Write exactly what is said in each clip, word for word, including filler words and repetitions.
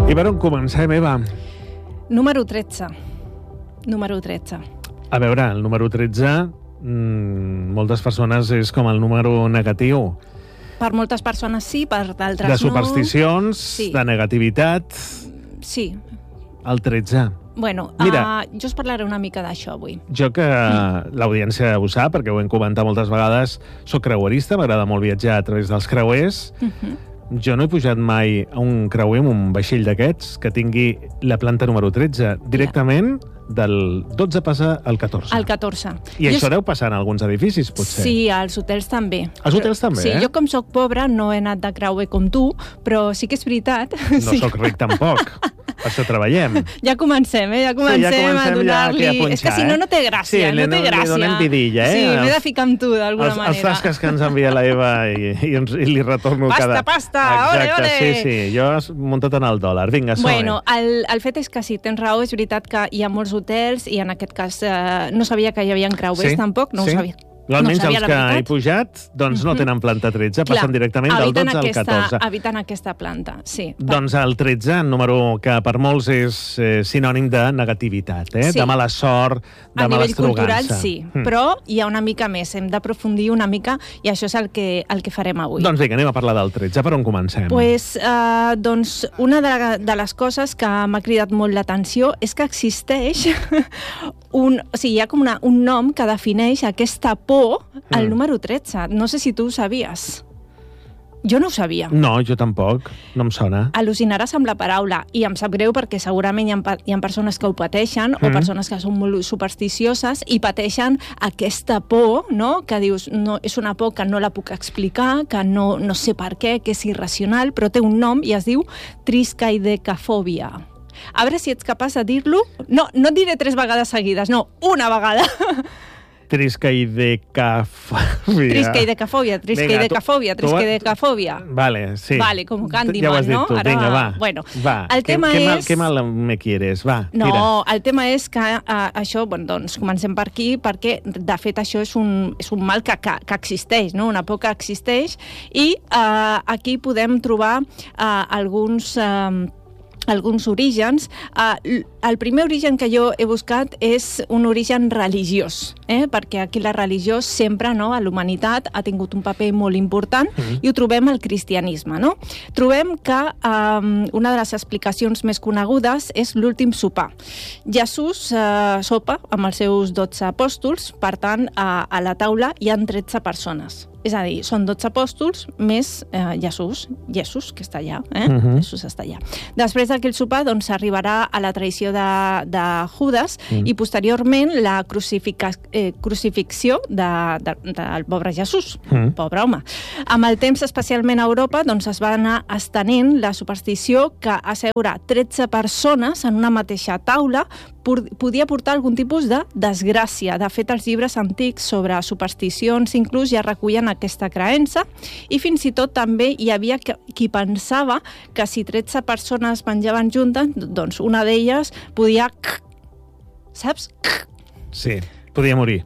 I per on comencem, Eva? Número tretze. Número tretze. A veure, el número tretze, mmm, moltes persones és com el número negatiu. Per moltes persones sí, per d'altres no. De supersticions, sí. De negativitat. Sí. El tretze. Bueno, Mira, uh, jo us parlaré una mica d'això avui. Jo que mm. l'audiència ho sap, perquè ho hem comentat moltes vegades, soc creuerista, m'agrada molt viatjar a través dels creuers. Mm-hmm. Jo no he pujat mai a un creuer amb un vaixell d'aquests que tingui la planta número tretze. Directament del dotze passa al catorze. Al catorze. I jo això és... deu passar en alguns edificis, potser. Sí, als hotels també. Als hotels també, sí, eh? Jo com soc pobra no he anat de creuer com tu, però sí que és veritat. No sí. soc ric tampoc. Per això treballem. Ja comencem, eh? Ja comencem, sí, ja comencem a donar-li... Ja és que si no, no té gràcia. Sí, no té gràcia. li donem vidilla, eh? Sí, m'he de ficar amb tu, d'alguna els, manera. Els tasques que ens envia la Eva i, i, ens, i li retorno pasta, cada... Pasta, pasta! ole, ole! Sí, sí, jo muntat en el dòlar. Vinga, som. Bueno, el, el fet és que sí, tens raó, és veritat que hi ha molts hotels i en aquest cas eh, no sabia que hi havia creuers sí? tampoc, no sí? ho sabia. Almenys no els que he pujat doncs no tenen planta tretze, Clar, passen directament del dotze al catorze. Habiten aquesta planta, sí. Doncs el tretze, un número que per molts és eh, sinònim de negativitat, eh? Sí. De mala sort, de a mala nivell cultural, estrugança. sí, mm. però hi ha una mica més, hem d'aprofundir una mica i això és el que, el que farem avui. Doncs vinga, anem a parlar del tretze, per on comencem? Pues, eh, doncs, una de, de les coses que m'ha cridat molt l'atenció és que existeix un, o sigui, hi ha com una, un nom que defineix aquesta por al mm. número tretze. No sé si tu ho sabies. Jo no ho sabia. No, jo tampoc. No em sona. Al·lucinaràs amb la paraula. I em sap greu perquè segurament hi ha, hi ha persones que ho pateixen mm. o persones que són molt supersticioses i pateixen aquesta por, no? Que dius, no, és una por que no la puc explicar, que no, no sé per què, que és irracional, però té un nom i es diu triskaidecafòbia. A veure si ets capaç de dir-lo. No, no et diré tres vegades seguides, no, una vegada. Triskaidecafòbia. Triskaidecafòbia, triskaidecafòbia, triskaidecafòbia. Vale, sí. Vale, com Candyman, ja ho has dit no? tu. Ara... Vinga, va. Bueno, va. el tema que, és... Que mal, que mal me quieres, va, no, tira. No, el tema és que uh, això, bueno, doncs comencem per aquí, perquè de fet això és un, és un mal que, que, que existeix, no? Una por que existeix, i uh, aquí podem trobar uh, alguns... Uh, alguns orígens. Uh, el primer origen que jo he buscat és un origen religiós, eh? Perquè aquí la religió sempre, no, a l'humanitat ha tingut un paper molt important mm-hmm. i ho trobem al cristianisme, no? Trobem que um, una de les explicacions més conegudes és l'últim sopar. Jesús uh, sopa amb els seus dotze apòstols, per tant, uh, a la taula hi ha tretze persones. És a dir, són dotze apòstols més eh, Jesús, Jesús, que està allà, eh? Uh-huh. Jesús està allà. Després d'aquell sopar, doncs, s'arribarà a la traïció de, de Judas uh-huh. i posteriorment la crucifica, eh, crucifixió de, de, del pobre Jesús, uh-huh. pobre home. Amb el temps, especialment a Europa, doncs, es va anar estenent la superstició que asseure tretze persones en una mateixa taula podia portar algun tipus de desgràcia. De fet, els llibres antics sobre supersticions inclús ja recullen aquesta creença i fins i tot també hi havia qui pensava que si tretze persones menjaven juntes, doncs una d'elles podia... Saps? Sí, podia morir.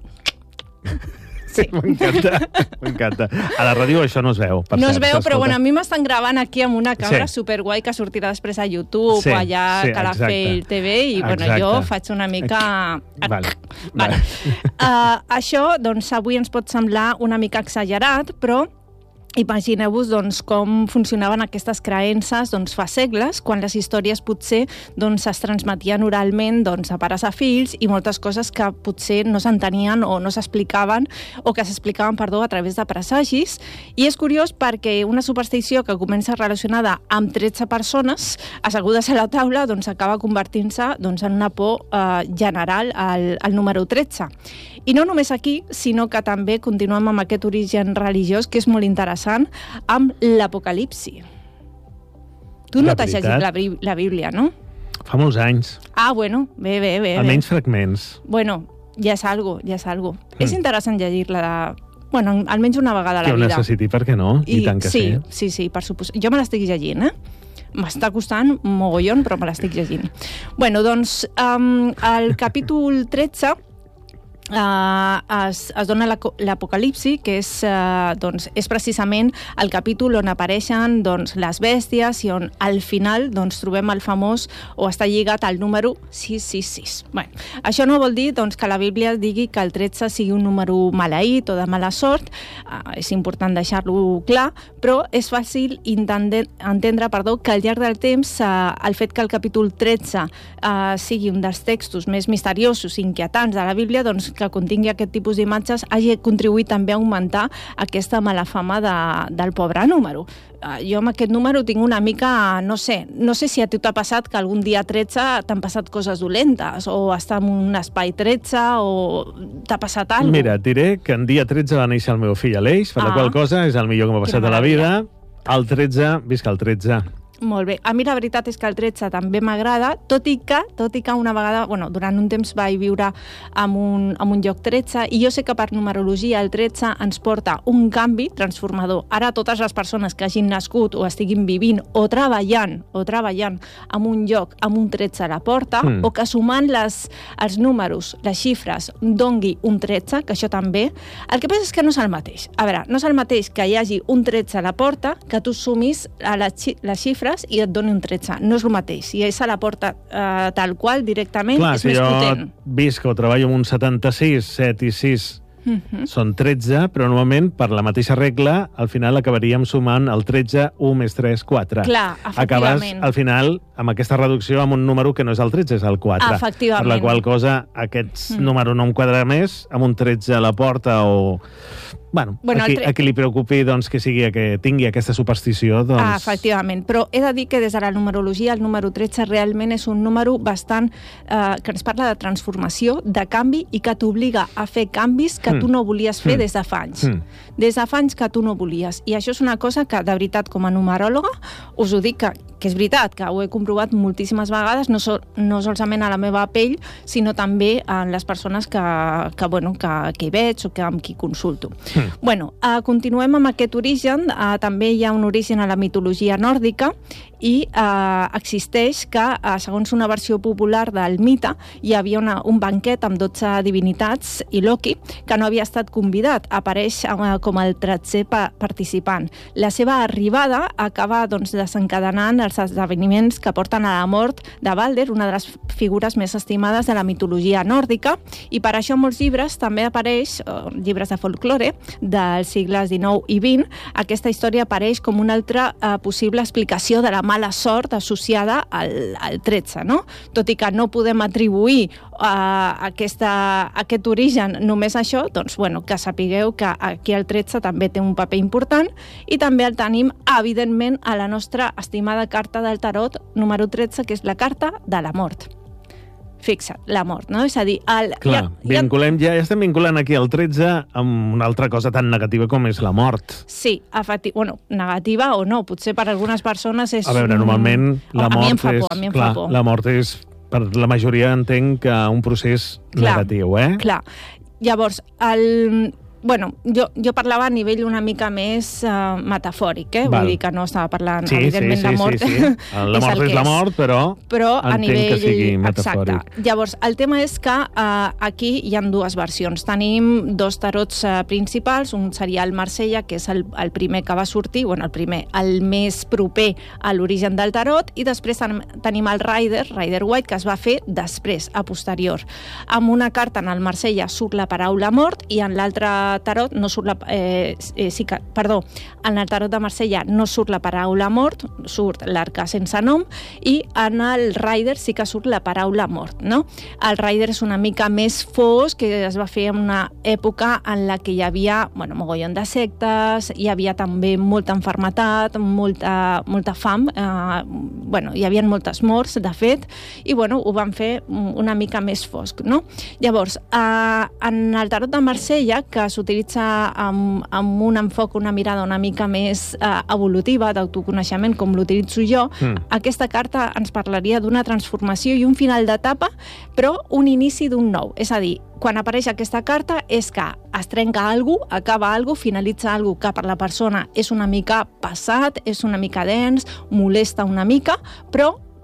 Sí. M'encanta, m'encanta. A la ràdio això no es veu. Per no cert, es veu, però bueno, a mi m'estan gravant aquí amb una càmera sí. superguai que sortirà després a YouTube sí, o allà sí, a Calafell T V i bueno, jo faig una mica... Vale. vale. uh, això, doncs, avui ens pot semblar una mica exagerat, però imagineu-vos doncs, com funcionaven aquestes creences doncs, fa segles, quan les històries potser doncs, es transmetien oralment doncs, a pares a fills i moltes coses que potser no s'entenien o no s'explicaven o que s'explicaven, perdó, a través de presagis. I és curiós perquè una superstició que comença relacionada amb tretze persones assegudes a la taula doncs, acaba convertint-se doncs, en una por eh, general al, al número tretze. I no només aquí, sinó que també continuem amb aquest origen religiós que és molt interessant, amb l'Apocalipsi. Tu no t'has llegit la, la Bíblia, no? Fa molts anys. Ah, bueno, bé, bé, bé. Almenys fragments. Bueno, ja és algo, ja és algo. Mm. És interessant llegir-la de... Bueno, almenys una vegada a la vida. Que ho necessiti, per què no? I, I tant que sí. Sí, sí, sí, per suposat. Jo me l'estic llegint, eh? M'està costant mogollon, però me l'estic llegint. Bueno, doncs, um, el capítol tretze Uh, es, es dona l'Apocalipsi, que és, uh, doncs, és precisament el capítol on apareixen doncs, les bèsties i on al final doncs, trobem el famós, o està lligat al número sis sis sis. Bueno, això no vol dir doncs, que la Bíblia digui que el tretze sigui un número maleït o de mala sort, uh, és important deixar-lo clar, però és fàcil entendre, entendre perdó, que al llarg del temps uh, el fet que el capítol tretze uh, sigui un dels textos més misteriosos i inquietants de la Bíblia, doncs que contingui aquest tipus d'imatges hagi contribuït també a augmentar aquesta mala fama de, del pobre número. Uh, jo amb aquest número tinc una mica, no sé, no sé si a tu t'ha passat que algun dia tretze t'han passat coses dolentes, o estar en un espai tretze, o t'ha passat alguna cosa. Mira, et diré que en dia tretze va néixer el meu fill Aleix, per ah, la qual cosa és el millor que m'ha passat a la vida. El tretze, visca el tretze. Molt bé. A mi la veritat és que el tretze també m'agrada, tot i que, tot i que una vegada, bueno, durant un temps vaig viure en un, en un lloc tretze, i jo sé que per numerologia el tretze ens porta un canvi transformador. Ara totes les persones que hagin nascut o estiguin vivint o treballant o treballant en un lloc amb un tretze a la porta, mm. o que sumant les, els números, les xifres, dongui un tretze, que això també, el que passa és que no és el mateix. A veure, no és el mateix que hi hagi un tretze a la porta que tu sumis a les, les xifres i et doni un tretze. No és el mateix. Si és a la porta eh, tal qual, directament, clar, és si més potent. Clar, si jo visc o treballo amb un setanta-sis, set i sis, uh-huh. són tretze, però normalment, per la mateixa regla, al final acabaríem sumant el tretze, u més tres, quatre. Clar, efectivament. Acabes, al final, amb aquesta reducció, amb un número que no és el tretze, és el quatre. Efectivament. Per la qual cosa, aquest mm. número no em quadra més, amb un tretze a la porta o... Bueno, bueno a, qui, tre... a qui li preocupi doncs, que sigui que tingui aquesta superstició, doncs... Ah, efectivament, però he de dir que des de la numerologia el número tretze realment és un número bastant eh, que ens parla de transformació, de canvi, i que t'obliga a fer canvis que mm. tu no volies fer mm. des de fa anys. Mm. Des de fa anys que tu no volies. I això és una cosa que, de veritat, com a numeròloga, us ho dic que, que és veritat, que ho he comprovat moltíssimes vegades, no, so, no solament a la meva pell, sinó també en les persones que, que, bueno, que, que hi veig o que, amb qui consulto. Mm. Bueno, uh, continuem amb aquest origen. Uh, també hi ha un origen a la mitologia nòrdica i uh, existeix que, uh, segons una versió popular del mite, hi havia una, un banquet amb dotze divinitats i Loki, que no havia estat convidat. Apareix uh, com el tretzè pa participant. La seva arribada acaba doncs, desencadenant els esdeveniments que porten a la mort de Balder, una de les figures més estimades de la mitologia nòrdica, i per això en molts llibres també apareix, uh, llibres de folklore, dels segles dinou i vint, aquesta història apareix com una altra uh, possible explicació de la mala sort associada al, al tretze, no? Tot i que no podem atribuir uh, aquesta, aquest origen només a això, doncs, bueno, que sapigueu que aquí el tretze també té un paper important, i també el tenim, evidentment, a la nostra estimada carta del tarot número tretze, que és la carta de la mort. Fixa't, la mort, no? És a dir... El, Clar, ja, vinculem, ja, ja estem vinculant aquí el tretze amb una altra cosa tan negativa com és la mort. Sí, efecti... bueno, negativa o no, potser per algunes persones és... A veure, normalment la oh, mort és... Por, clar, la mort és, per la majoria entenc que un procés clar, negatiu, eh? Clar, llavors, el... Bueno, jo, jo parlava a nivell una mica més uh, metafòric, eh? Vull dir que no estava parlant, sí, evidentment, sí, de mort. Sí, sí, sí. La mort és, és la mort, però, però a nivell... que sigui metafòric. Exacte. Llavors, el tema és que uh, aquí hi ha dues versions. Tenim dos tarots uh, principals, un seria el Marsella, que és el, el primer que va sortir, bueno, el primer, el més proper a l'origen del tarot, i després tenim el Rider, Rider White, que es va fer després, a posterior. Amb una carta en el Marsella surt la paraula mort, i en l'altre tarot no surt la, eh, eh, sí que, perdó, en el tarot de Marsella no surt la paraula mort, surt l'arca sense nom, i en el Rider sí que surt la paraula mort, no? El Rider és una mica més fosc, que es va fer en una època en la que hi havia, bueno, mogollon de sectes, hi havia també molta enfermetat, molta, molta fam, eh, bueno, hi havia moltes morts, de fet, i bueno, ho van fer una mica més fosc, no? Llavors, eh, en el tarot de Marsella, que s'utilitza amb, amb un enfoc, una mirada una mica més eh, evolutiva, d'autoconeixement, com l'utilitzo jo, mm. aquesta carta ens parlaria d'una transformació i un final d'etapa, però un inici d'un nou. És a dir, quan apareix aquesta carta és que es trenca alguna cosa, acaba alguna cosa, finalitza alguna cosa que per la persona és una mica passat, és una mica dens, molesta una mica, però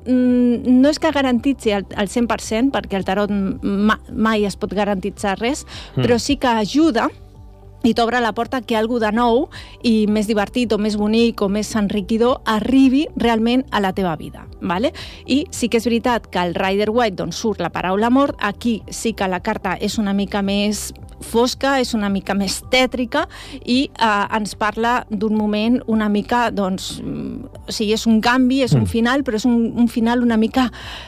no és que garantitzi el, el cent per cent, perquè el tarot ma, mai es pot garantitzar res, mm. però sí que ajuda i t'obre la porta que algú de nou i més divertit o més bonic o més enriquidor arribi realment a la teva vida. Vale? I sí que és veritat que el Rider-Waite doncs, surt la paraula mort, aquí sí que la carta és una mica més fosca, és una mica més tètrica i eh, ens parla d'un moment una mica, doncs, o sigui, és un canvi, és un final, però és un, un final una mica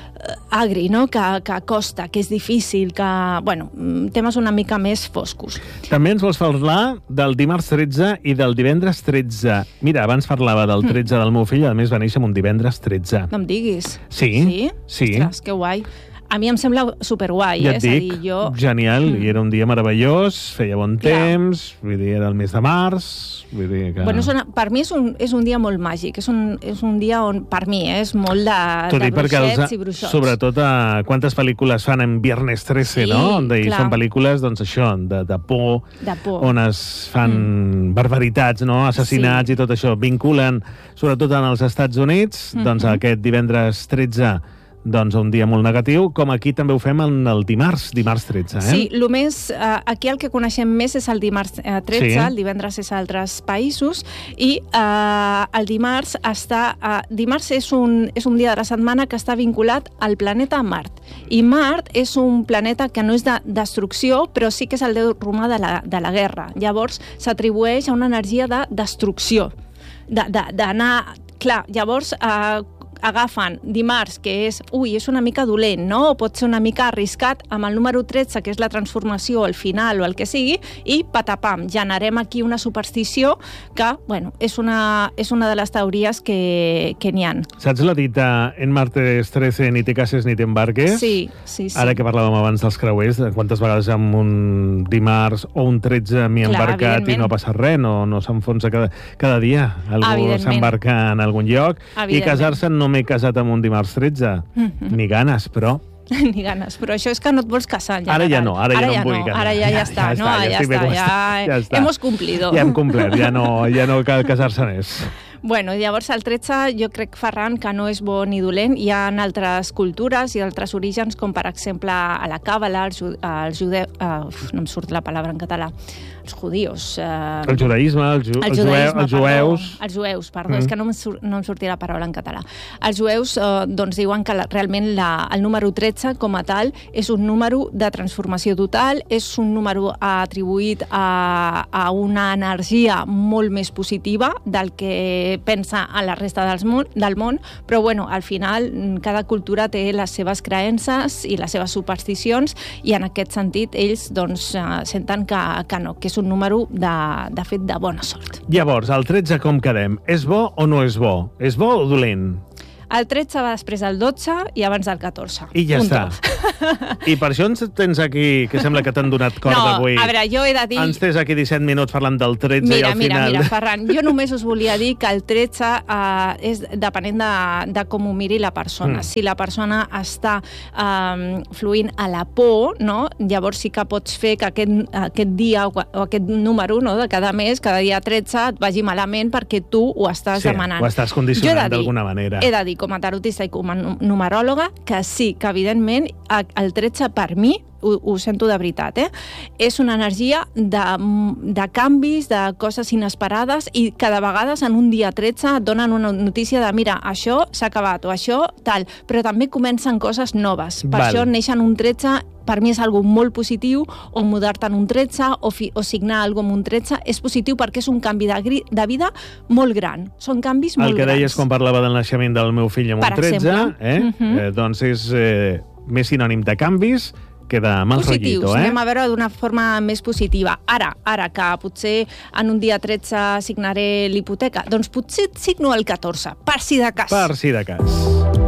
agri, no? que, que costa, que és difícil, que, bueno, temes una mica més foscos. També ens vols parlar del dimarts tretze i del divendres tretze. Mira, abans parlava del tretze del meu fill, a més va néixer un divendres tretze. No em diguis. Sí? Sí? Sí. Ostres, que guai. A mi em sembla superguai, ja eh? et dic, és a dir, jo... genial, mm. i era un dia meravellós, feia bon Clar. temps, vull dir, era el mes de març, vull dir que... Bueno, una, per mi és un, és un dia molt màgic, és un, és un dia on, per mi, eh, és molt de, de bruixets els, i bruixots. Sobretot, a quantes pel·lícules fan en Viernes trece, sí, no? I clar. són pel·lícules, doncs això, de, de por, de por, on es fan mm. barbaritats, no? Assassinats sí. i tot això. Vinculen, sobretot en els Estats Units, mm-hmm. doncs aquest divendres tretze doncs un dia molt negatiu, com aquí també ho fem en el dimarts, dimarts tretze, eh? Sí, el més, eh, aquí el que coneixem més és el dimarts eh, tretze, sí. El divendres és a altres països, i eh, el dimarts està... Eh, dimarts és un, és un dia de la setmana que està vinculat al planeta Mart. I Mart és un planeta que no és de destrucció, però sí que és el déu romà de la, de la guerra. Llavors, s'atribueix a una energia de destrucció, d'anar... Clar, llavors... Eh, agafen dimarts, que és, ui, és una mica dolent, no? O pot ser una mica arriscat, amb el número tretze, que és la transformació, el final o el que sigui, i patapam, generem aquí una superstició que, bueno, és una, és una de les teories que, que n'hi ha. Saps la dita en martes trece ni te cases ni te embarques? Sí, sí, sí. Ara que parlàvem abans dels creuers, quantes vegades amb un dimarts o un tretze m'hi he embarcat i no ha passat res, no, no s'enfonsa cada, cada dia. Algú s'embarca en algun lloc i casar-se no m'he casat amb un dimarts tretze. Mm-hmm. Ni ganes, però... Ni ganes, però això és que no et vols casar. Ja ara ja no, ara, ara ja no em vull no, casar. Ara ja, ja, ja està, ja, no? Ja, ja, està, ja, ja està. Hemos cumplido. Ja hem complert, ja no, ja no cal casar-se més. Bueno, llavors el tretze jo crec, Ferran, que no és bo ni dolent. Hi ha altres cultures i altres orígens, com per exemple a la càbala, els, els judeus... Uh, uf, no em surt la paraula en català. Els judíos. Uh, el judaïsme, el ju el els, judaïsme, els jueus... Perdó, els jueus, perdó, mm. és que no em, sur no em sortia la paraula en català. Els jueus uh, doncs diuen que la, realment la, el número tretze, com a tal, és un número de transformació total, és un número atribuït a, a una energia molt més positiva del que pensa a la resta dels món, del món, però bueno, al final cada cultura té les seves creences i les seves supersticions i en aquest sentit ells doncs senten que, que no, que és un número de, de fet de bona sort. Llavors, el tretze com quedem? És bo o no és bo? És bo o dolent? El tretze va després del dotze i abans del catorze. I ja Punto. Està. I per això ens tens aquí, que sembla que t'han donat corda no, avui. No, a veure, jo he de dir... Ens tens aquí disset minuts parlant del tretze mira, i al mira, final... Mira, mira, Ferran, jo només us volia dir que el tretze uh, és depenent de, de com ho miri la persona. Mm. Si la persona està um, fluint a la por, no? Llavors sí que pots fer que aquest, aquest dia o, o aquest número, no? De cada mes, cada dia tretze, et vagi malament perquè tu ho estàs sí, demanant. ho estàs condicionant d'alguna manera. He de dir, com a tarotista i com a numeròloga, que sí, que evidentment el tretze per mi, ho, ho sento de veritat, eh? és una energia de, de canvis, de coses inesperades i que de vegades en un dia tretze et donen una notícia de mira, això s'ha acabat o això tal, però també comencen coses noves. Per Val. Això neixen un tretze per mi és algo molt positiu, o mudar-te en un tretze, o, fi, o signar alguna amb un tretze, és positiu perquè és un canvi de, de vida molt gran. Són canvis molt grans. El que deies quan parlava del naixement del meu fill amb per un tretze, eh? Uh-huh. eh, doncs és eh, més sinònim de canvis que de mal positius, rollito, eh? anem a veure d'una forma més positiva. Ara, ara que potser en un dia tretze signaré l'hipoteca, doncs potser signo el catorze, per si de cas. Per si de cas.